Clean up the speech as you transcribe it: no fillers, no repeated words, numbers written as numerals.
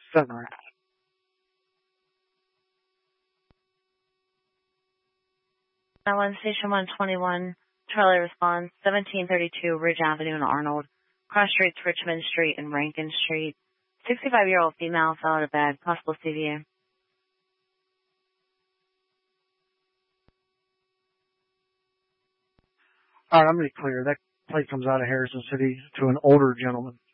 Center. 911 Station 121, Charlie responds, 1732 Ridge Avenue in Arnold, cross streets Richmond Street and Rankin Street. 65-year-old female fell out of bed, possible CVA. All right, I'm going to be clear. That plate comes out of Harrison City to an older gentleman.